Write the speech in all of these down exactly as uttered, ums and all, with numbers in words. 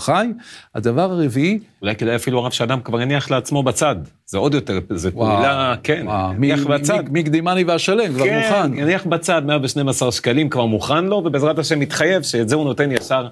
חי. הדבר הרביעי... אולי כדאי אפילו הרב שאדם כבר יניח לעצמו בצד. זה עוד יותר, זה פעולה, כן, יניח בצד. מקדימני והשלם, כבר מוכן. כן, יניח בצד, מאה ושנים עשר שקלים כבר מוכן לו, ובעזרת השם מתחייב שאת זה הוא נותן ישר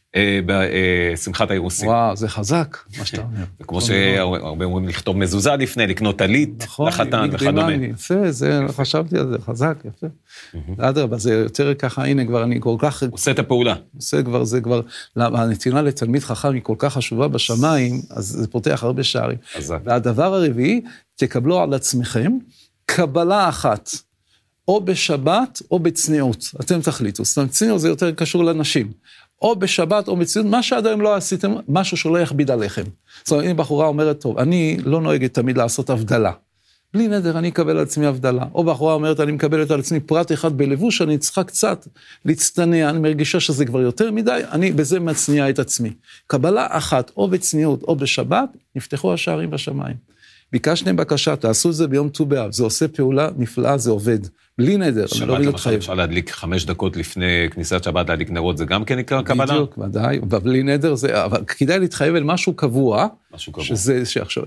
בשמחת האירוסין. וואו, זה חזק, מה שאתה אומר. וכמו שהרבה אומרים לכתוב מזוזה לפני, לקנות עלית לחתן וכדומה. יפה, זה, חשבתי על זה, חזק, יפה. אדרבה, זה יותר ככה, הנה כבר אני כל כך... עושה את הפעולה. עושה כבר, זה כבר, הנתינה לתלמיד חכם היא כל כך חשובה בשמיים, אז זה פותח הרבה שערים. והדבר הרביעי, תקבלו על עצמכם, קבלה אחת, או בשבת או בצניעות. אתם תחליטו, זאת אומרת, צניעות זה יותר קשור לנשים. או בשבת או בצניעות, מה שעד היום לא עשיתם, משהו שלא יכביד עליכם. זאת אומרת, אם בחורה אומרת, טוב, אני לא נוהגת תמיד לעשות הבדלה. בלי נדר, אני אקבל על עצמי הבדלה. או בחורה אומרת, אני מקבלת על עצמי פרט אחד בלבוש, אני צריכה קצת להצטנע, אני מרגישה שזה כבר יותר מדי, אני בזה מצניע את עצמי. קבלה אחת, או בצניעות או בשבת, נפתחו השערים בשמיים. ביקשתם בקשה, תעשו את זה ביום ט"ו באב, זה עושה פעולה נפלאה, זה עובד. בלי נדר, אני לא מתחייב. אפשר להדליק חמש דקות לפני כניסת שבת, להדליק נרות, זה גם כן נקרא קבלה? בדיוק, ודאי, ובלי נדר זה, אבל כדאי להתחייב על משהו קבוע, משהו קבוע. שזה, שעכשיו,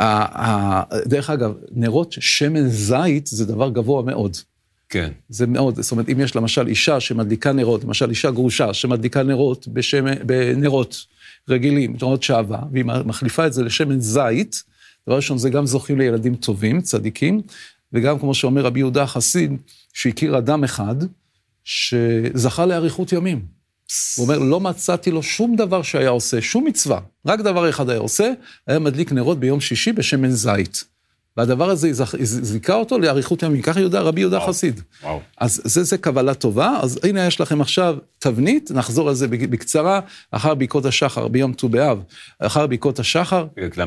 דרך אגב, נרות שמן זית זה דבר גבוה מאוד. כן. זה מאוד, זאת אומרת, אם יש למשל אישה שמדליקה נרות, למשל אישה גרושה שמדליקה נרות בנרות רגילים, נרות שעבה, והיא מחליפה את זה לשמן זית, דבר ראשון, זה גם זוכים לילדים טובים, צדיקים, וגם כמו שאומר רבי יהודה החסיד, שהכיר אדם אחד, שזכה לאריכות ימים. הוא אומר, לא מצאתי לו שום דבר שהיה עושה, שום מצווה, רק דבר אחד היה עושה, היה מדליק נרות ביום שישי בשמן זית. והדבר הזה זיקה אותו לאריכות ימים, ככה יהודה, רבי יהודה חסיד. וואו. אז זה, זה קבלה טובה, אז הנה יש לכם עכשיו תבנית, נחזור על זה בקצרה, אחר ביקות השחר, ביום ט"ו באב, אחר ביקות השחר,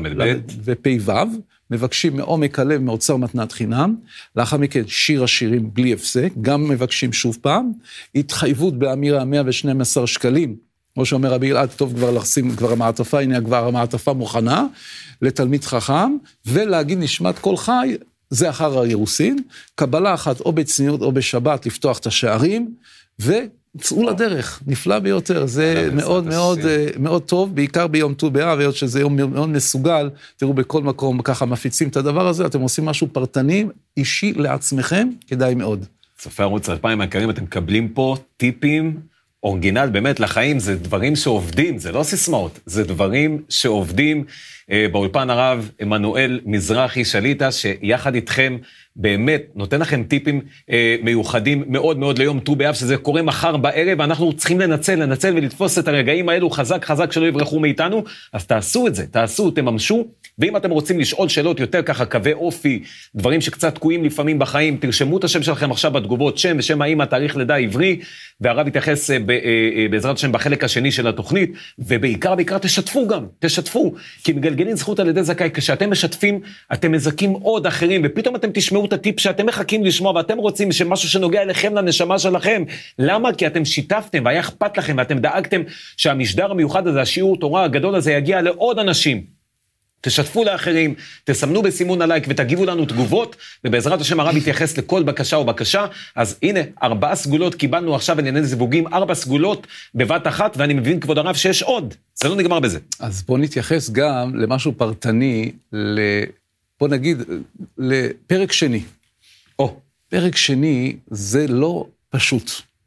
ופי וו, מבקשים מעומק הלב, מאוצר מתנת חינם, לאחר מכן שיר השירים בלי הפסק, גם מבקשים שוב פעם, התחייבות באמירה מאה ושנים עשר שקלים, כמו שאומר רבי אלעד, טוב כבר לשים כבר המעטפה, הנה כבר המעטפה מוכנה, לתלמיד חכם, ולהגיד נשמת כל חי, זה אחר האירוסין, קבלה אחת או בצניעות או בשבת, לפתוח את השערים, וצאו לדרך, נפלא ביותר, זה מאוד מאוד מאוד טוב, בעיקר ביום ט"ו באב, היות שזה יום מאוד מסוגל, תראו בכל מקום ככה מפיצים את הדבר הזה, אתם עושים משהו פרטני, אישי לעצמכם, כדאי מאוד. צופי ערוץ אלפיים היקרים, אתם מקבלים פה טיפים, אורגינל באמת לחיים, זה דברים שעובדים, זה לא סיסמאות, זה דברים שעובדים. באולפן הרב עמנואל מזרחי שליטה, שיחד איתכם באמת נותן לכם טיפים מיוחדים מאוד מאוד ליום ט"ו באב, שזה קורה מחר בערב, ואנחנו צריכים לנצל, לנצל ולתפוס את הרגעים האלו חזק חזק שלא יברחו מאיתנו, אז תעשו את זה, תעשו, תממשו, ואם אתם רוצים לשאול שאלות יותר ככה, קווי אופי, דברים שקצת תקועים לפעמים בחיים, תרשמו את השם שלכם עכשיו בתגובות, שם ושם האמא, תאריך לידה עברי, והרב יתייחס בעזרת השם בחלק השני של התוכנית, ובעיקר בעיקר תשתפו גם, תשתפו, כי מגלגלים זכות על ידי זכאי, כשאתם משתפים, אתם מזכים עוד אחרים, ופתאום אתם תשמעו את הטיפ שאתם מחכים לשמוע, ואתם רוצים שמשהו שנוגע אליכם, לנשמה שלכם. למה? כי אתם שיתפתם, והיה אכפת לכם, ואתם דאגתם שהמשדר המיוחד הזה, השיעור תורה הגדול הזה, יגיע לעוד אנשים. תשתפו לאחרים, תסמנו בסימון הלייק, ותגיבו לנו תגובות, ובעזרת השם הרב יתייחס לכל בקשה או בקשה. אז הנה, ארבעה סגולות קיבלנו עכשיו בענייני זיווגים, ארבע סגולות בבת אחת, ואני מבין כבוד הרב שיש עוד. זה לא נגמר בזה. אז בוא נתייחס גם למשהו פרטני, ל... בוא נגיד, לפרק שני. או, פרק שני זה לא פשוט.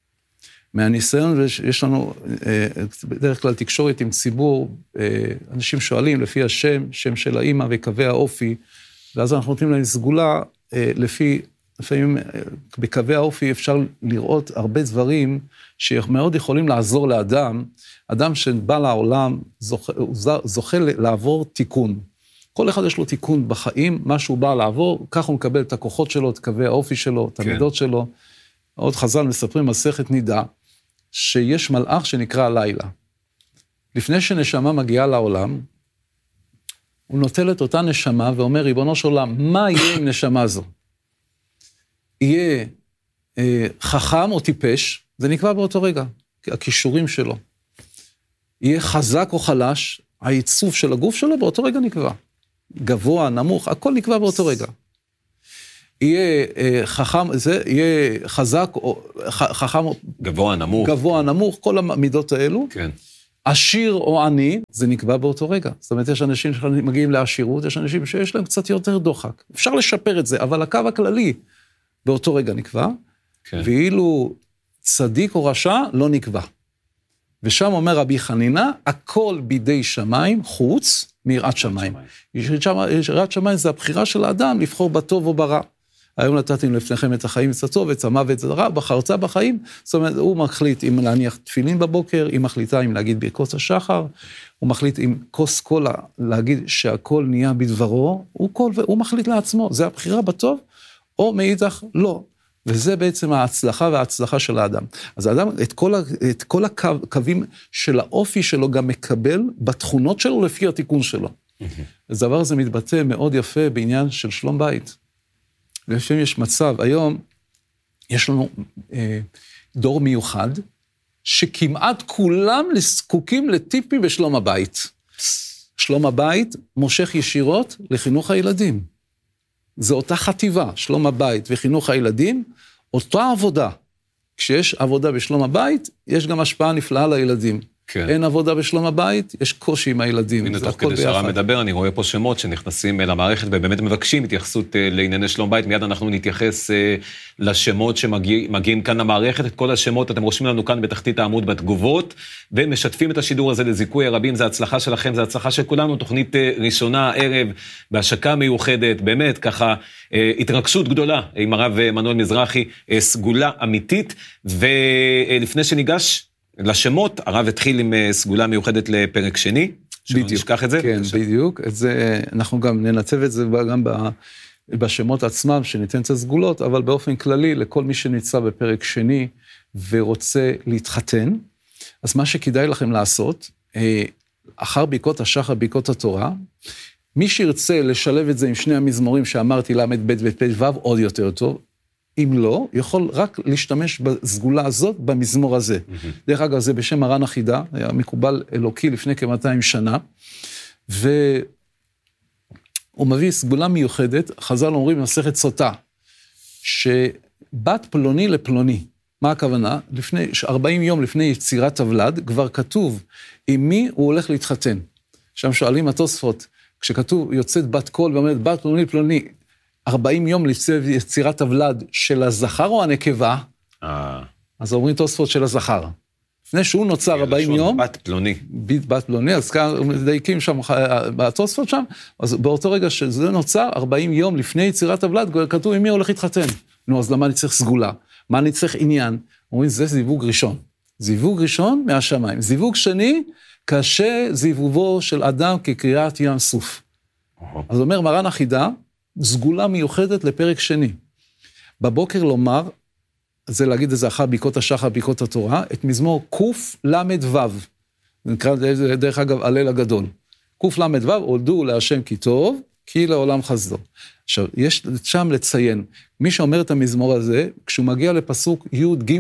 מהניסיון, יש לנו בדרך כלל תקשורת עם ציבור, אנשים שואלים לפי השם, שם של האמא וקווי האופי, ואז אנחנו נותנים להם סגולה, לפי, לפעמים בקווי האופי אפשר לראות הרבה דברים שמאוד יכולים לעזור לאדם, אדם שבא לעולם זוכה, זוכה לעבור תיקון. כל אחד יש לו תיקון בחיים, מה שהוא בא לעבור, כך הוא מקבל את הכוחות שלו, את קווי האופי שלו, את המידות כן. שלו. עוד חז"ל מספרים מסכת נידה, שיש מלאך שנקרא הלילה. לפני שנשמה מגיעה לעולם, הוא נוטל את אותה נשמה ואומר, ריבונו של עולם, מה יהיה עם נשמה זו? יהיה אה, חכם או טיפש, זה נקבע באותו רגע, הכישורים שלו. יהיה חזק או חלש, העיצוב של הגוף שלו באותו רגע נקבע. גבוה, נמוך, הכל נקבע באותו רגע. יהיה חכם, זה יהיה חזק, או חכם, גבוה, נמוך. גבוה, נמוך, כל המידות האלו. כן. עשיר או עני, זה נקבע באותו רגע. זאת אומרת, יש אנשים שמגיעים לעשירות, יש אנשים שיש להם קצת יותר דוחק. אפשר לשפר את זה, אבל הקו הכללי באותו רגע נקבע, כן. ואילו צדיק או רשע לא נקבע. ושם אומר רבי חנינה, הכל בידי שמיים, חוץ מיראת שמיים. יראת שמיים זה הבחירה של האדם לבחור בטוב או ברע. היום נתתי לפניכם את החיים את הטוב, את המוות ואת הרע, בחרת בחיים. זאת אומרת, הוא מחליט אם להניח תפילין בבוקר, היא מחליטה אם להגיד ברכות השחר, הוא מחליט אם כוס קולה להגיד שהכל נהיה בדברו, הוא, כל, הוא מחליט לעצמו, זה הבחירה בטוב, או מאידך לא. וזה בעצם ההצלחה וההצלחה של האדם. אז האדם את כל, את כל הקווים של האופי שלו גם מקבל בתכונות שלו לפי התיקון שלו. הדבר הזה מתבטא מאוד יפה בעניין של שלום בית. לפעמים יש מצב, היום יש לנו אה, דור מיוחד, שכמעט כולם זקוקים לטיפים בשלום הבית. שלום הבית מושך ישירות לחינוך הילדים. זה אותה חטיבה, שלום הבית וחינוך הילדים, אותה עבודה. כשיש עבודה בשלום הבית, יש גם השפעה נפלאה לילדים. כן. אין עבודה בשלום הבית, יש קושי עם הילדים. הנה, תוך כדי שהרב מדבר, אני רואה פה שמות שנכנסים אל המערכת, ובאמת מבקשים התייחסות לענייני שלום בית, מיד אנחנו נתייחס לשמות שמגיעים כאן למערכת, את כל השמות אתם רושמים לנו כאן בתחתית העמוד בתגובות, ומשתפים את השידור הזה לזיכוי הרבים, זה הצלחה שלכם, זה הצלחה של כולנו, תוכנית ראשונה, ערב, בהשקה מיוחדת, באמת ככה, התרגשות גדולה עם הרב מנואל מזרחי, סגולה אמיתית, ולפני שניגש לשמות, הרב התחיל עם סגולה מיוחדת לפרק שני, שלא נשכח את זה. כן, בדיוק. את זה, אנחנו גם ננצב את זה גם בשמות עצמם, שניתן את הסגולות, אבל באופן כללי, לכל מי שנמצא בפרק שני ורוצה להתחתן, אז מה שכדאי לכם לעשות, אחר ברכות השחר, ברכות התורה, מי שירצה לשלב את זה עם שני המזמורים שאמרתי, למד ב' ופ' ו', עוד יותר טוב, אם לא, יכול רק להשתמש בסגולה הזאת, במזמור הזה. Mm-hmm. דרך אגב, זה בשם מרן החידה, היה מקובל אלוקי לפני כ-מאתיים שנה, והוא מביא סגולה מיוחדת, חז"ל אומרים במסכת סוטה, שבת פלוני לפלוני, מה הכוונה? לפני, ארבעים יום לפני יצירת הוולד, כבר כתוב עם מי הוא הולך להתחתן. שם שואלים התוספות, כשכתוב יוצאת בת קול ואומרת בת פלוני לפלוני, ארבעים יום לפני יצירת הוולד של הזכר או הנקבה, אז אומרים תוספות של הזכר. לפני שהוא נוצר ארבעים יום, בת פלוני. בת פלוני, אז כאן מדייקים שם, בתוספות שם, אז באותו רגע שזה נוצר, ארבעים יום לפני יצירת הוולד, כתוב עם מי הולך להתחתן. נו, אז למה אני צריך סגולה? מה אני צריך עניין? אומרים, זה זיווג ראשון. זיווג ראשון מהשמיים. זיווג שני, קשה זיווגו של אדם כקריאת ים סוף. אז אומר מרן החידה, סגולה מיוחדת לפרק שני. בבוקר לומר, זה להגיד את זה אחר ברכות השחר, ברכות התורה, את מזמור קוף למד וו. זה נקרא דרך אגב הלל הגדול. קוף למד וו, הולדו להשם כי טוב, כי לעולם חסדו. עכשיו, יש שם לציין, מי שאומר את המזמור הזה, כשהוא מגיע לפסוק י' ג',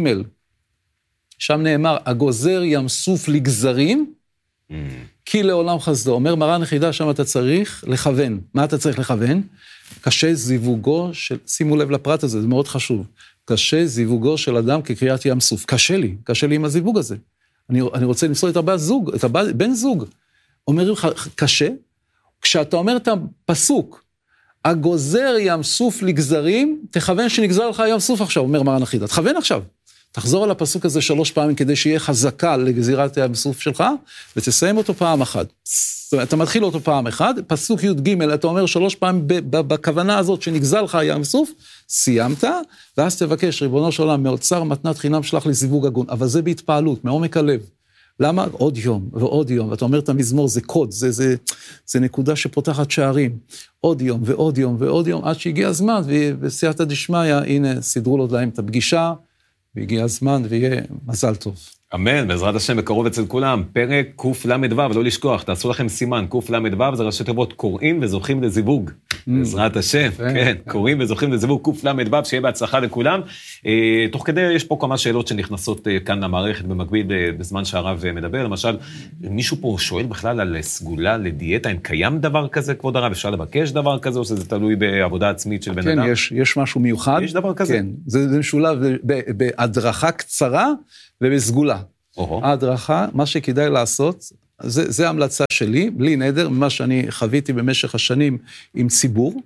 שם נאמר, הגוזר ים סוף לגזרים, mm. כי לעולם חסדו. אומר מרן החידה, שם אתה צריך לכוון. מה אתה צריך לכוון? קשה זיווגו של, שימו לב לפרט הזה, זה מאוד חשוב. קשה זיווגו של אדם כקריאת ים סוף. קשה לי, קשה לי עם הזיווג הזה. אני, אני רוצה למסור את הבן זוג, את הבן זוג. אומר לך, קשה, כשאתה אומר את הפסוק, הגוזר ים סוף לגזרים, תכוון שנגזר לך ים סוף עכשיו, אומר מרן החידה. תכוון עכשיו. תחזור על הפסוק הזה שלוש פעמים, כדי שיהיה חזקה לגזירת ים סוף שלך, ותסיים אותו פעם אחת. זאת אומרת, אתה מתחיל אותו פעם אחת, פסוק י' ג', אתה אומר שלוש פעמים בכוונה הזאת שנגזר לך ים סוף, סיימת, ואז תבקש, ריבונו של עולם, מאוצר מתנת חינם שלח לזיווג הגון, אבל זה בהתפעלות, מעומק הלב. למה? עוד יום ועוד יום, ואתה אומר את המזמור, זה קוד, זה, זה, זה נקודה שפותחת שערים, עוד יום ועוד יום ועוד יום, עד שהגיע הזמן, ובסייעתא דשמיא, הנה, סידרו לו להם את הפגישה, והגיע הזמן ויהיה מזל טוב. אמן, בעזרת השם בקרוב אצל כולם, פרק קוף למד וו, לא לשכוח, תעשו לכם סימן, קוף למד וו, זה ראשי תיבות קוראים וזוכים לזיווג. בעזרת השם, כן, קוראים וזוכים לזיווג, קוף למד וו, שיהיה בהצלחה לכולם. תוך כדי יש פה כמה שאלות שנכנסות כאן למערכת במקביל בזמן שהרב מדבר, למשל, מישהו פה שואל בכלל על סגולה לדיאטה, אם קיים דבר כזה, כבוד הרב, אפשר לבקש דבר כזה, או שזה תלוי בעבודה עצמית של בן אדם? כן, יש משהו מיוחד. יש דבר כזה? כן, זה משולב בהדרכה קצרה ובסגולה. ההדרכה, מה שכדאי לעשות, זה, זה ההמלצה שלי, בלי נדר, ממה שאני חוויתי במשך השנים עם ציבור,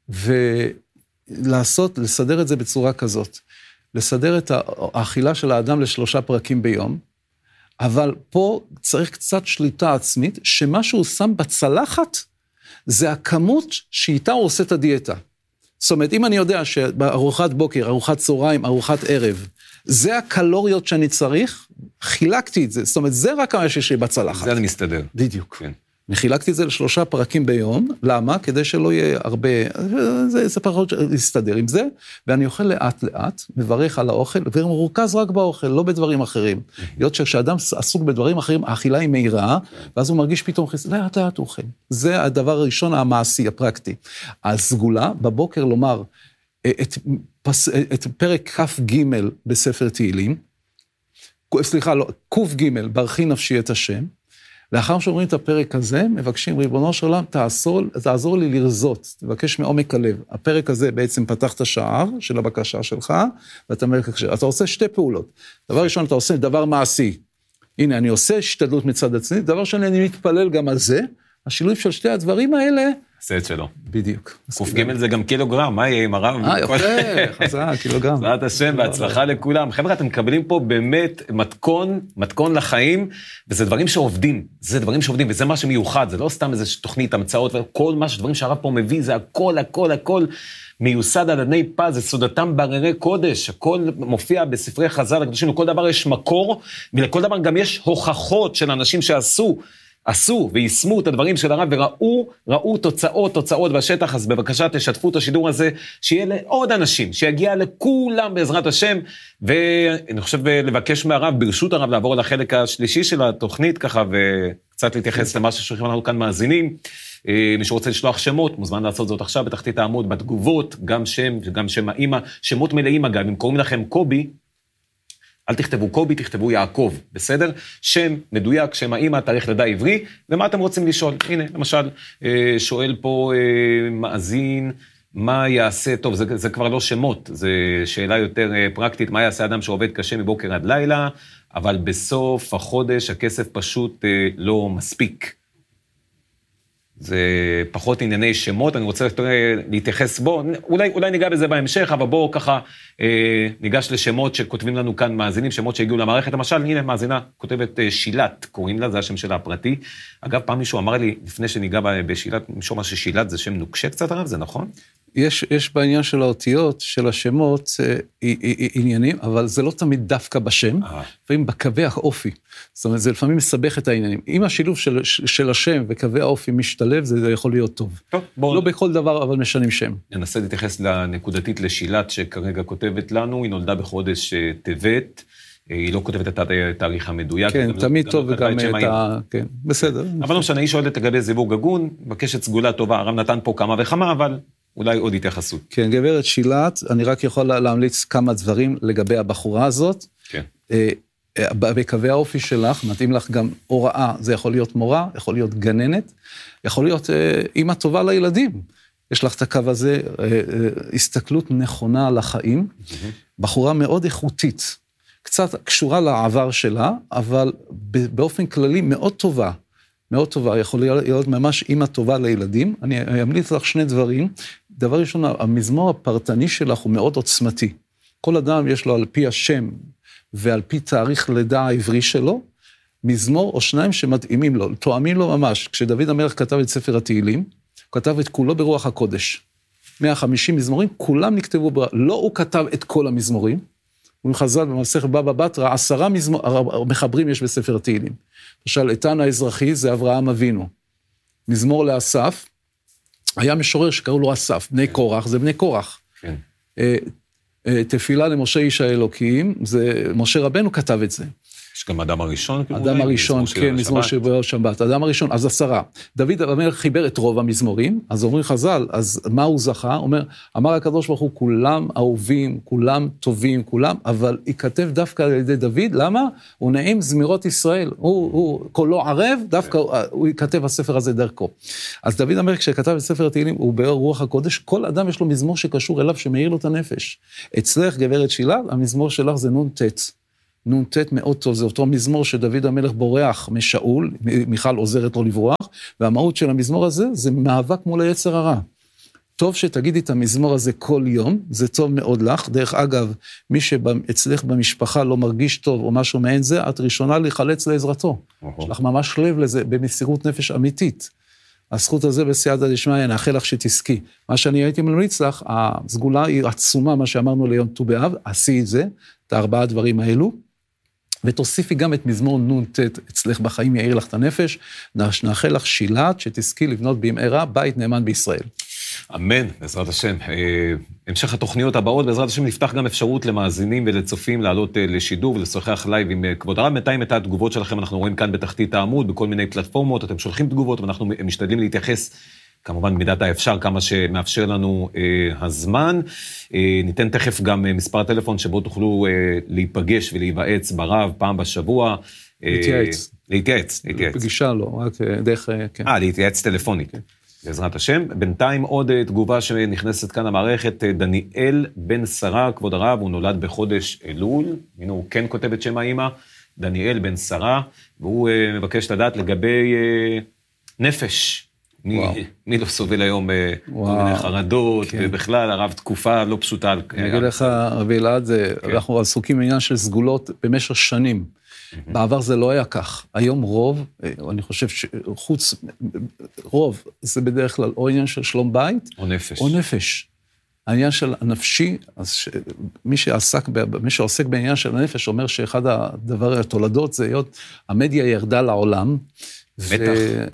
ולעשות, לסדר את זה בצורה כזאת. לסדר את האכילה של האדם לשלושה פרקים ביום, אבל פה צריך קצת שליטה עצמית, שמה שהוא שם בצלחת, זה הכמות שאיתה הוא עושה את הדיאטה. זאת אומרת, אם אני יודע שבארוחת בוקר, ארוחת צהריים, ארוחת ערב, זה הקלוריות שאני צריך, חילקתי את זה. זאת אומרת, זה רק מה שיש לי בצלחת. זה אני מסתדר. בדיוק. כן. אני חילקתי את זה לשלושה פרקים ביום, למה? כדי שלא יהיה הרבה, זה, זה פחות להסתדר עם זה, ואני אוכל לאט לאט, מברך על האוכל, ומרוכז רק באוכל, לא בדברים אחרים. להיות שכשאדם עסוק בדברים אחרים, האכילה היא מהירה, ואז הוא מרגיש פתאום חיס, לאט לאט אוכל. זה הדבר הראשון המעשי, הפרקטי. הסגולה, בבוקר לומר, את, פס, את פרק כף ג' בספר תהילים, סליחה, לא, קוף ג' ברכי נפשי את השם, לאחר שאומרים את הפרק הזה, מבקשים, ריבונו של עולם, תעזור, תעזור לי לרזות, תבקש מעומק הלב. הפרק הזה בעצם פתח את השער של הבקשה שלך, ואתה אומר, אתה עושה שתי פעולות. דבר ראשון, אתה עושה דבר מעשי. הנה, אני עושה השתדלות מצד עצמי, דבר שני, אני מתפלל גם על זה. השילוב של שתי הדברים האלה, עשה את שלו. בדיוק. קוף ג' זה גם קילוגרם, מה יהיה עם הרב? אה, יפה, חזק, קילוגרם. בעזרת השם, בהצלחה לכולם. חבר'ה, אתם מקבלים פה באמת מתכון, מתכון לחיים, וזה דברים שעובדים, זה דברים שעובדים, וזה מה שמיוחד, זה לא סתם איזו תוכנית המצאות, וכל מה שדברים שהרב פה מביא, זה הכל, הכל, הכל מיוסד על אדני פז, זה סודתם בררי קודש, הכל מופיע בספרי חז"ל הקדושים, לכל דבר יש מקור, ולכל דבר גם יש הוכחות של אנשים שעשו, עשו ויישמו את הדברים של הרב וראו, ראו תוצאות, תוצאות בשטח, אז בבקשה תשתפו את השידור הזה, שיהיה לעוד אנשים, שיגיע לכולם בעזרת השם, ואני חושב לבקש מהרב, ברשות הרב, לעבור לחלק השלישי של התוכנית ככה, וקצת להתייחס למה ששולחים אנחנו כאן מאזינים, מי שרוצה לשלוח שמות, מוזמן לעשות זאת עכשיו בתחתית העמוד, בתגובות, גם שם, גם שם האמא, שמות מלאים אגב, אם קוראים לכם קובי, אל תכתבו קובי, תכתבו יעקב, בסדר? שם מדויק, שם האמא, תאריך לידה עברי, ומה אתם רוצים לשאול? הנה, למשל, שואל פה מאזין, מה יעשה, טוב, זה, זה כבר לא שמות, זה שאלה יותר פרקטית, מה יעשה אדם שעובד קשה מבוקר עד לילה, אבל בסוף החודש הכסף פשוט לא מספיק. זה פחות ענייני שמות, אני רוצה להתייחס בו, אולי, אולי ניגע בזה בהמשך, אבל בואו ככה אה, ניגש לשמות שכותבים לנו כאן מאזינים, שמות שהגיעו למערכת, למשל, הנה מאזינה, כותבת אה, שילת, קוראים לה, זה השם שלה הפרטי. אגב, פעם מישהו אמר לי, לפני שניגע בשילת, משום מה ששילת זה שם נוקשה קצת הרב, זה נכון? יש, יש בעניין של האותיות, של השמות, אה, אה, אה, עניינים, אבל זה לא תמיד דווקא בשם, אה. לפעמים בקווי האופי. זאת אומרת, זה לפעמים מסבך את העניינים. אם השילוב של, של השם וקווי האופי משתלב, זה, זה יכול להיות טוב. טוב בוא... לא בכל דבר, אבל משנים שם. ננסה להתייחס לנקודתית לשילת שכרגע כותבת לנו, היא נולדה בחודש טבת, היא לא כותבת את התאריך המדויק. כן, תמיד גם טוב וגם את ה... כן, בסדר. אבל לא משנה, היא שואלת לגבי זיווג הגון, מבקשת סגולה טובה, הרב נתן פה כמה וכמה, אבל אולי עוד התייחסות. כן, גברת שילת, אני רק יכול להמליץ כמה דברים לגבי הבחורה הזאת. כן. בקווי האופי שלך, מתאים לך גם הוראה, זה יכול להיות מורה, יכול להיות גננת, יכול להיות אימא טובה לילדים. יש לך את הקו הזה, הסתכלות נכונה על החיים, בחורה מאוד איכותית, קצת קשורה לעבר שלה, אבל באופן כללי מאוד טובה, מאוד טובה, יכול להיות ממש אימא טובה לילדים. אני אמליץ לך שני דברים. דבר ראשון, המזמור הפרטני שלך הוא מאוד עוצמתי. כל אדם יש לו על פי השם, ועל פי תאריך לידה העברי שלו, מזמור או שניים שמתאימים לו, תואמים לו ממש. כשדוד המלך כתב את ספר התהילים, הוא כתב את כולו ברוח הקודש. מאה וחמישים מזמורים, כולם נכתבו, ב... לא הוא כתב את כל המזמורים, הוא חז"ל במסכת בבא בתרא, עשרה מזמור... מחברים יש בספר התהילים. למשל, איתן האזרחי זה אברהם אבינו. מזמור לאסף, היה משורר שקראו לו אסף, בני קורח, זה בני קורח. כן. תפילה למשה איש האלוקים, זה, משה רבנו כתב את זה. יש גם אדם הראשון. אדם הראשון, כן, מזמור של שבת. אדם הראשון, אז עשרה. דוד המלך חיבר את רוב המזמורים, אז אומרים חז"ל, אז מה הוא זכה? אומר, אמר הקדוש ברוך הוא, כולם אהובים, כולם טובים, כולם, אבל ייכתב דווקא על ידי דוד, למה? הוא נעים זמירות ישראל, הוא, הוא קולו ערב, דווקא הוא ייכתב הספר הזה דרכו. אז דוד המלך, כשכתב את ספר התהילים, הוא באור רוח הקודש, כל אדם יש לו מזמור שקשור אליו, שמאיר לו את הנפש. אצלך, גברת שילה, המזמור שלך זה נון תת. נון תת מאוד טוב, זה אותו מזמור שדוד המלך בורח משאול, מיכל עוזרת לו לברוח, והמהות של המזמור הזה זה מאבק מול היצר הרע. טוב שתגידי את המזמור הזה כל יום, זה טוב מאוד לך. דרך אגב, מי שאצלך במשפחה לא מרגיש טוב או משהו מעין זה, את ראשונה להיחלץ לעזרתו. יש לך ממש לב לזה במסירות נפש אמיתית. הזכות הזה בסייעתא דשמיא, נאחל לך שתזכי. מה שאני הייתי ממליץ לך, הסגולה היא עצומה, מה שאמרנו ליום ט"ו באב, עשי את זה, את הארבעה דברים האלו, ותוסיפי גם את מזמור נון תת אצלך בחיים יאיר לך את הנפש, נאחל לך שילת שתזכי לבנות במהרה בית נאמן בישראל. אמן, בעזרת השם. המשך התוכניות הבאות, בעזרת השם נפתח גם אפשרות למאזינים ולצופים לעלות לשידור ולשוחח לייב עם כבוד הרב. בינתיים את התגובות שלכם אנחנו רואים כאן בתחתית העמוד, בכל מיני פלטפורמות, אתם שולחים תגובות ואנחנו משתדלים להתייחס, כמובן במידת האפשר, כמה שמאפשר לנו אה, הזמן. אה, ניתן תכף גם מספר טלפון שבו תוכלו אה, להיפגש ולהיוועץ ברב פעם בשבוע. להתייעץ. אה, להתייעץ, להתייעץ. פגישה לא, רק דרך, כן. אה, להתייעץ טלפונית. כן. בעזרת השם. בינתיים עוד תגובה שנכנסת כאן למערכת, דניאל בן שרה, כבוד הרב, הוא נולד בחודש אלול, הנה הוא כן כותב את שם האמא, דניאל בן שרה, והוא uh, מבקש לדעת לגבי uh, נפש. מי, מי לא סובל היום uh, כל מיני חרדות, כן. ובכלל הרב תקופה לא פשוטה. אני אגיד לך, רבי אלעד, כן. אנחנו עסוקים בעניין של סגולות במשך שנים. בעבר זה לא היה כך. היום רוב, אני חושב שחוץ, רוב, זה בדרך כלל או עניין של שלום בית, או נפש. או נפש. העניין של הנפשי, אז מי שעסק, מי שעוסק בעניין של הנפש, אומר שאחד הדבר התולדות זה להיות, המדיה ירדה לעולם, בטח.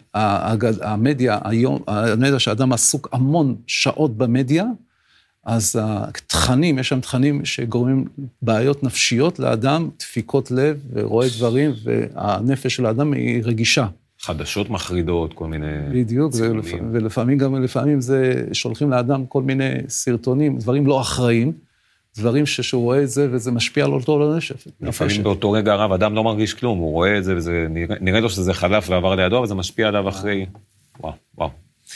והמדיה היום, המדיה שאדם עסוק המון שעות במדיה, אז התכנים, יש שם תכנים שגורמים בעיות נפשיות לאדם, דפיקות לב ורואה דברים, והנפש של האדם היא רגישה. חדשות מחרידות, כל מיני... בדיוק, ולפעמים גם לפעמים זה שולחים לאדם כל מיני סרטונים, דברים לא אחראיים, דברים שהוא רואה את זה וזה משפיע על אותו לנשף. לפעמים באותו רגע הרב, אדם לא מרגיש כלום, הוא רואה את זה וזה נראה לו שזה חלף ועבר לידו, אבל זה משפיע עליו אחרי... וואו, וואו.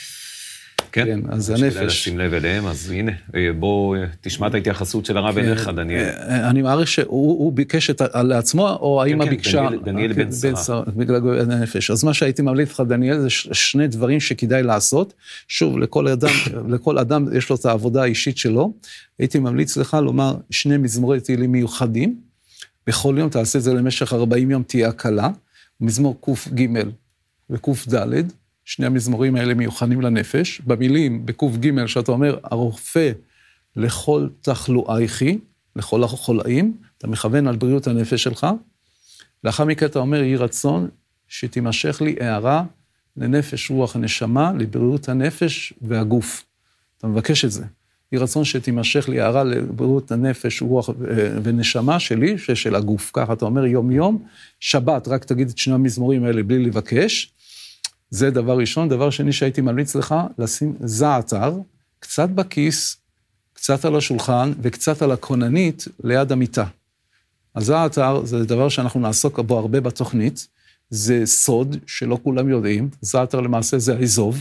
כן, אז הנפש. כדאי לשים לב אליהם, אז הנה, בוא תשמע את ההתייחסות של הרב אליך, דניאל. אני מעריך שהוא ביקש לעצמו, או האמא ביקשה... דניאל בן שרה. בגלל הנפש. אז מה שהייתי ממליץ לך, דניאל, זה שני דברים שכדאי לעשות. שוב, לכל אדם, לכל אדם יש לו את העבודה האישית שלו. הייתי ממליץ לך לומר שני מזמורי תהילים מיוחדים. בכל יום תעשה את זה למשך ארבעים יום תהיה הקלה. מזמור קוף ג' וקוף ד'. שני המזמורים האלה מיוחדים לנפש, במילים, בקוף ג' שאתה אומר, הרופא לכל תחלואייכי, לכל החולאים, אתה מכוון על בריאות הנפש שלך, לאחר מכן אתה אומר, יהי רצון שתימשך לי הערה לנפש רוח הנשמה, לבריאות הנפש והגוף. אתה מבקש את זה. יהי רצון שתימשך לי הערה לבריאות הנפש רוח ונשמה שלי, של הגוף. ככה אתה אומר יום יום, שבת, רק תגיד את שני המזמורים האלה בלי לבקש, זה דבר ראשון. דבר שני שהייתי ממליץ לך, לשים זעתר, קצת בכיס, קצת על השולחן, וקצת על הכוננית ליד המיטה. הזעתר זה דבר שאנחנו נעסוק בו הרבה בתוכנית, זה סוד שלא כולם יודעים, זעתר למעשה זה האזוב.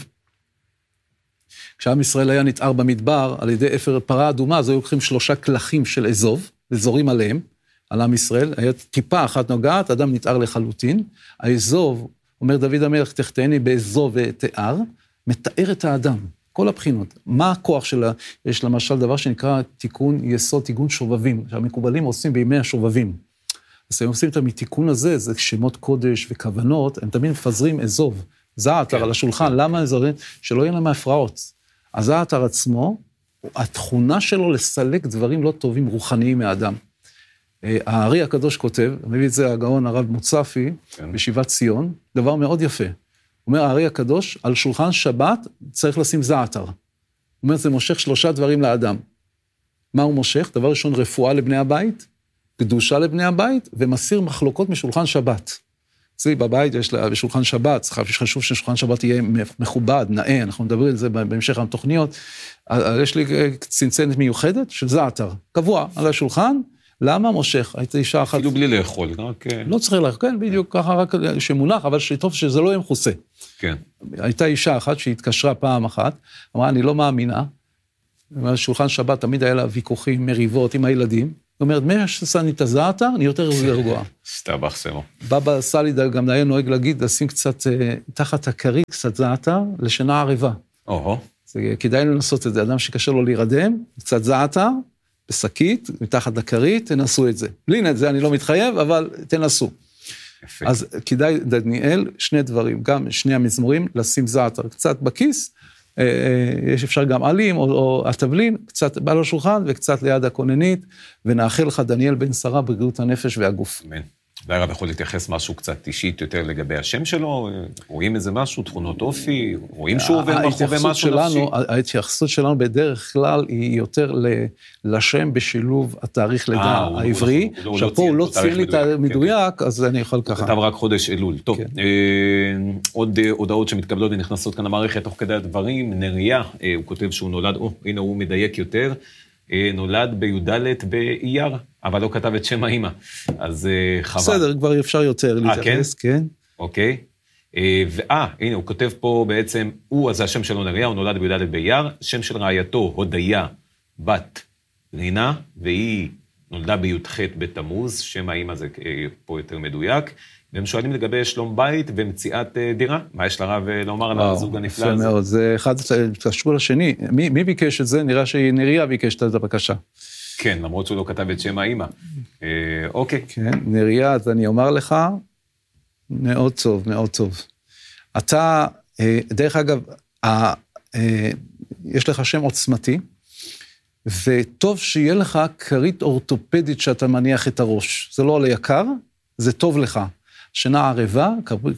כשעם ישראל היה נתאר במדבר, על ידי אפר פרה אדומה, אז היו לוקחים שלושה כלכים של אזוב, וזורים עליהם, על עם ישראל, היה טיפה אחת נוגעת, אדם נתאר לחלוטין, האזוב, אומר דוד המלך, תחתני באזוב ותיאר, מתאר את האדם, כל הבחינות. מה הכוח שלה? יש למשל דבר שנקרא תיקון יסוד, תיקון שובבים, שהמקובלים עושים בימי השובבים. אז הם עושים את התיקון הזה, זה שמות קודש וכוונות, הם תמיד מפזרים אזוב, זעתר על השולחן, למה אזורים? שלא יהיה להם הפרעות. הזעתר עצמו, התכונה שלו לסלק דברים לא טובים, רוחניים מהאדם. הארי הקדוש כותב, מביא את זה הגאון הרב מוצפי, כן. בשיבת ציון, דבר מאוד יפה. הוא אומר, הארי הקדוש, על שולחן שבת צריך לשים זעתר. הוא אומר, זה מושך שלושה דברים לאדם. מה הוא מושך? דבר ראשון, רפואה לבני הבית, קדושה לבני הבית, ומסיר מחלוקות משולחן שבת. אצלי בבית יש לה, בשולחן שבת, חשוב ששולחן שבת יהיה מכובד, נאה, אנחנו מדברים על זה בהמשך התוכניות, יש לי צנצנת מיוחדת של זעתר, קבוע על השולחן, למה מושך? הייתה אישה אחת... אפילו בלי לאכול, רק... לא צריך לאכול, כן, בדיוק, ככה רק שמונח, אבל שטוב שזה לא יהיה מכוסה. כן. הייתה אישה אחת שהתקשרה פעם אחת, אמרה, אני לא מאמינה, שולחן שבת תמיד היה לה ויכוחים, מריבות עם הילדים, זאת אומרת, מה שעשה לי את הזעתר, אני יותר רגוע. שתבח שמו. בבא סאלי גם היה נוהג להגיד, לשים קצת תחת הכרית, קצת זעתר, לשינה ערבה. אוהו. כדאי לנסות את זה, אדם שקשה לו להירדם, קצת זעתר, בשקית, מתחת לכרית, תנסו את זה. בלי את זה אני לא מתחייב, אבל תנסו. יפה. אז כדאי, דניאל, שני דברים, גם שני המזמורים, לשים זעתר קצת בכיס, יש אפשר גם עלים או, או התבלין, קצת בעל השולחן וקצת ליד הכוננית, ונאחל לך דניאל בן שרה בבריאות הנפש והגוף. אמן. אולי רב יכול להתייחס משהו קצת אישית יותר לגבי השם שלו, רואים איזה משהו, תכונות אופי, רואים שהוא עובר בחווה משהו נפשי? ההתייחסות שלנו בדרך כלל היא יותר לשם בשילוב התאריך לידה העברי, שפה הוא לא ציין לי את המדויק, אז אני יכול ככה. כתב רק חודש אלול. טוב, עוד הודעות שמתקבלות ונכנסות כאן למערכת תוך כדי הדברים, נריה, הוא כותב שהוא נולד, או, הנה הוא מדייק יותר, נולד בי"ד באייר, אבל לא כתב את שם האמא, אז חבל. בסדר, כבר אפשר יותר להתייחס, כן. אוקיי, ואה, הנה, הוא כותב פה בעצם, הוא, אז השם שלו נריה, הוא נולד בי"ד באייר, שם של רעייתו, הודיה, בת רינה, והיא נולדה בי"ח בתמוז, שם האמא זה פה יותר מדויק, והם שואלים לגבי שלום בית ומציאת דירה, מה יש לרב לומר על הזוג הנפלא הזה? מאוד, זה אחד, תקשרו לשני, מי, מי ביקש את זה? נראה שנריה ביקש את הבקשה. כן, למרות שהוא לא כתב את שם האמא. אה, אוקיי. כן, נריה, אז אני אומר לך, מאוד טוב, מאוד טוב. אתה, דרך אגב, ה, יש לך שם עוצמתי, וטוב שיהיה לך כרית אורתופדית שאתה מניח את הראש. זה לא עולה יקר, זה טוב לך. שינה ערבה,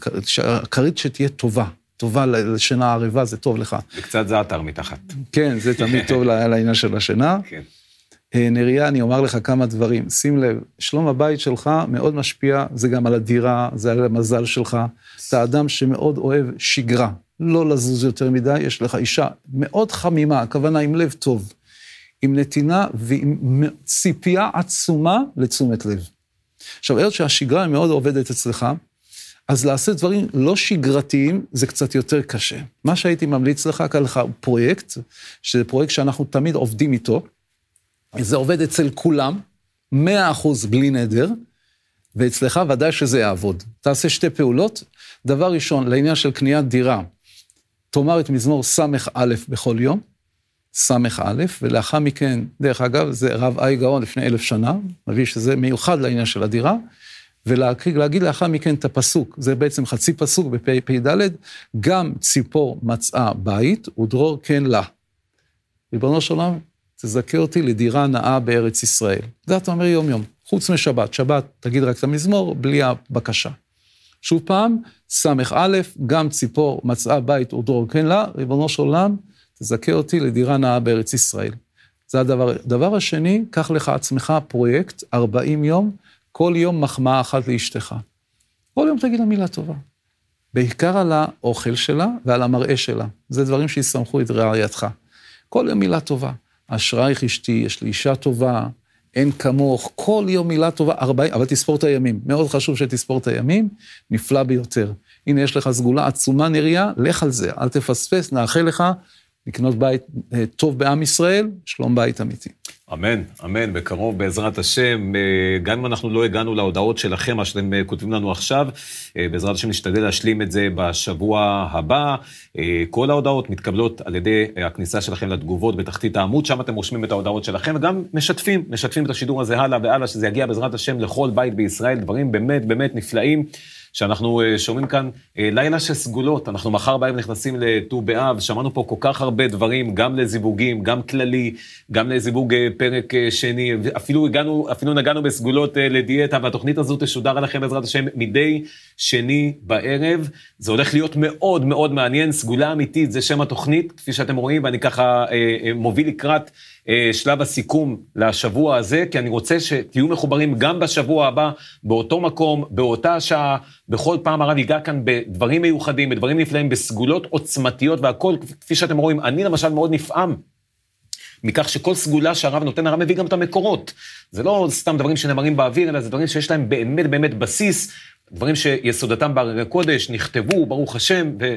כרית שתהיה טובה. טובה לשינה ערבה, זה טוב לך. וקצת זעתר מתחת. כן, זה תמיד טוב לעניין של השינה. כן. נריה, אני אומר לך כמה דברים. שים לב, שלום הבית שלך מאוד משפיע, זה גם על הדירה, זה על המזל שלך. אתה אדם שמאוד אוהב שגרה, לא לזוז יותר מדי, יש לך אישה מאוד חמימה, הכוונה עם לב טוב, עם נתינה ועם ציפייה עצומה לתשומת לב. עכשיו, היות שהשגרה היא מאוד עובדת אצלך, אז לעשות דברים לא שגרתיים, זה קצת יותר קשה. מה שהייתי ממליץ לך, כאן לך פרויקט, שזה פרויקט שאנחנו תמיד עובדים איתו, זה עובד אצל כולם, מאה אחוז בלי נדר, ואצלך ודאי שזה יעבוד. תעשה שתי פעולות. דבר ראשון, לעניין של קניית דירה, תאמר את מזמור סמך א' בכל יום, סמך א', ולאחר מכן, דרך אגב, זה רב אי גאון לפני אלף שנה, מביא שזה מיוחד לעניין של הדירה, ולהגיד לאחר מכן את הפסוק, זה בעצם חצי פסוק בפ"ד, גם ציפור מצאה בית, ודרור כן לה. ריבונו של עולם, תזכה אותי לדירה נאה בארץ ישראל. זה אתה אומר יום יום, חוץ משבת, שבת תגיד רק את המזמור, בלי הבקשה. שוב פעם, סמך א', גם ציפור מצאה בית ודרור כן לה, ריבונו של עולם, תזכה אותי לדירה נאה בארץ ישראל. זה הדבר. הדבר השני, קח לך עצמך פרויקט, ארבעים יום, כל יום מחמאה אחת לאשתך. כל יום תגיד לה מילה טובה. בעיקר על האוכל שלה ועל המראה שלה. זה דברים שיסמכו את רעייתך. כל יום מילה טובה. אשרייך אשתי, יש לי אישה טובה, אין כמוך, כל יום מילה טובה, ארבעים, אבל תספור את הימים. מאוד חשוב שתספור את הימים, נפלא ביותר. הנה יש לך סגולה עצומה נריה, לך על זה, אל תפספס, נאחל לך לקנות בית טוב בעם ישראל, שלום בית אמיתי. אמן, אמן, בקרוב בעזרת השם, גם אם אנחנו לא הגענו להודעות שלכם, מה שאתם כותבים לנו עכשיו, בעזרת השם נשתדל להשלים את זה בשבוע הבא, כל ההודעות מתקבלות על ידי הכניסה שלכם לתגובות בתחתית העמוד, שם אתם רושמים את ההודעות שלכם, וגם משתפים, משתפים את השידור הזה הלאה והלאה, שזה יגיע בעזרת השם לכל בית בישראל, דברים באמת באמת נפלאים, שאנחנו שומעים כאן לילה של סגולות, אנחנו מחר בערב נכנסים לט"ו באב, שמענו פה כל כך הרבה דברים, גם לזיווגים, גם כללי, גם לזיווג פרק שני, אפילו הגענו, אפילו נגענו בסגולות לדיאטה, והתוכנית הזו תשודר עליכם בעזרת השם מדי שני בערב, זה הולך להיות מאוד מאוד מעניין, סגולה אמיתית, זה שם התוכנית, כפי שאתם רואים, ואני ככה מוביל לקראת שלב הסיכום לשבוע הזה, כי אני רוצה שתהיו מחוברים גם בשבוע הבא, באותו מקום, באותה שעה, בכל פעם הרב ייגע כאן בדברים מיוחדים, בדברים נפלאים, בסגולות עוצמתיות והכל, כפי שאתם רואים, אני למשל מאוד נפעם, מכך שכל סגולה שהרב נותן, הרב מביא גם את המקורות. זה לא סתם דברים שנאמרים באוויר, אלא זה דברים שיש להם באמת באמת בסיס, דברים שיסודתם בהרי קודש, נכתבו, ברוך השם, ו...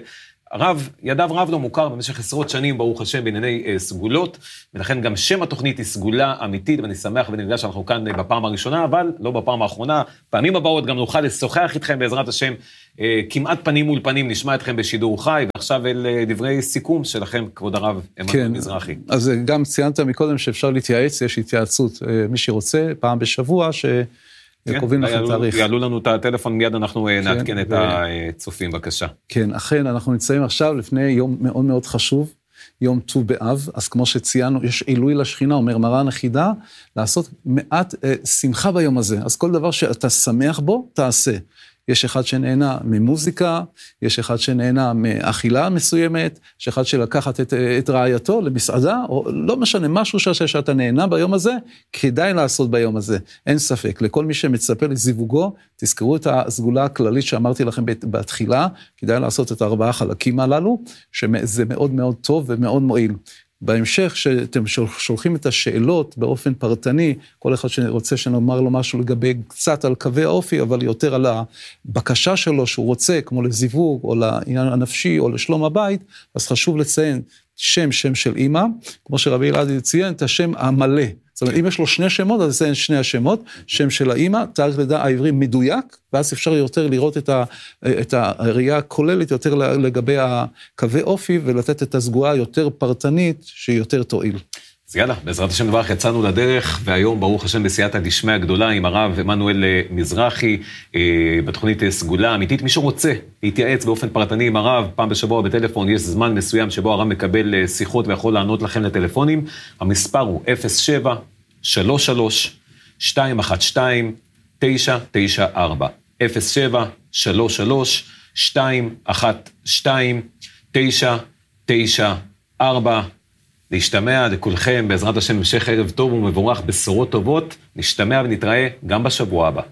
הרב, ידיו רב לא מוכר במשך עשרות שנים, ברוך השם, בענייני אה, סגולות, ולכן גם שם התוכנית היא סגולה אמיתית, ואני שמח ונפגש שאנחנו כאן אה, בפעם הראשונה, אבל לא בפעם האחרונה. פעמים הבאות גם נוכל לשוחח איתכם בעזרת השם, אה, כמעט פנים מול פנים, נשמע אתכם בשידור חי, ועכשיו אל אה, דברי סיכום שלכם, כבוד הרב עמנואל כן, מזרחי. אז גם ציינת מקודם שאפשר להתייעץ, יש התייעצות, אה, מי שרוצה, פעם בשבוע, ש... קובעים לכם תאריך. יעלו לנו את הטלפון, מיד אנחנו נעדכן את הצופים, בבקשה. כן, אכן, אנחנו נמצאים עכשיו לפני יום מאוד מאוד חשוב, יום ט"ו באב, אז כמו שציינו, יש עילוי לשכינה, אומר מרן החידה, לעשות מעט שמחה ביום הזה, אז כל דבר שאתה שמח בו, תעשה. יש אחד שנהנה ממוזיקה, יש אחד שנהנה מאכילה מסוימת, יש אחד שלקחת את, את רעייתו למסעדה, או לא משנה, משהו שעשה שאתה נהנה ביום הזה, כדאי לעשות ביום הזה, אין ספק. לכל מי שמצפה לזיווגו, תזכרו את הסגולה הכללית שאמרתי לכם בתחילה, כדאי לעשות את הארבעה חלקים הללו, שזה מאוד מאוד טוב ומאוד מועיל. בהמשך, שאתם שולחים את השאלות באופן פרטני, כל אחד שרוצה שנאמר לו משהו לגבי קצת על קווי האופי, אבל יותר על הבקשה שלו שהוא רוצה, כמו לזיווג, או לעניין הנפשי, או לשלום הבית, אז חשוב לציין שם, שם של אמא, כמו שרבי אלעד ציין, את השם המלא. זאת אומרת, אם יש לו שני שמות, אז זה שני השמות, שם של האמא, תאריך לידה העברי מדויק, ואז אפשר יותר לראות את, ה, את הראייה הכוללת יותר לגבי הקווי אופי, ולתת את הסגורה יותר פרטנית, שהיא יותר תועיל. אז יאללה, בעזרת השם דבר, יצאנו לדרך, והיום ברוך השם בסייעתא דשמיא הגדולה עם הרב עמנואל מזרחי, בתוכנית סגולה אמיתית. מי שרוצה להתייעץ באופן פרטני עם הרב, פעם בשבוע בטלפון, יש זמן מסוים שבו הרב מקבל שיחות ויכול לענות לכם לטלפונים. המספר הוא אפס שבע שלוש שלוש שתיים אחת שתיים תשע תשע ארבע. אפס שבע שלוש שלוש שתיים אחת שתיים תשע תשע ארבע. להשתמע לכולכם, בעזרת השם, המשך ערב טוב ומבורך, בשורות טובות, נשתמע ונתראה גם בשבוע הבא.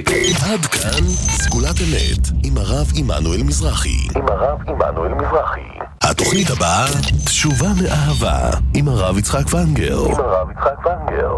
עד כאן סגולת אמת עם הרב עמנואל מזרחי. עם הרב עמנואל מזרחי. התוכנית הבאה, תשובה מאהבה, עם הרב יצחק ונגר. עם הרב יצחק ונגר.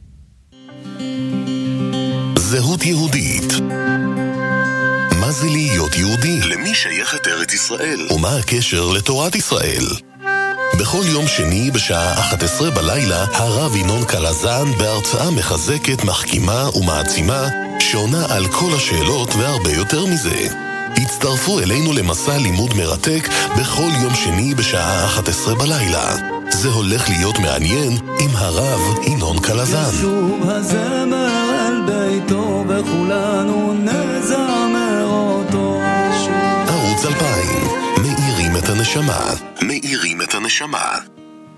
זהות יהודית. מה זה להיות יהודי? למי שייכת ארץ ישראל? ומה הקשר לתורת ישראל? בכל יום שני בשעה אחת עשרה בלילה, הרב ינון קלזן בהרצאה מחזקת, מחכימה ומעצימה, שעונה על כל השאלות והרבה יותר מזה. הצטרפו אלינו למסע לימוד מרתק בכל יום שני בשעה אחת עשרה בלילה. זה הולך להיות מעניין עם הרב ינון קלזן. ישוב הזמר אל ביתו וכולנו נזמר אותו. ערוץ אלפיים, מאירים את הנשמה. מאירים את הנשמה.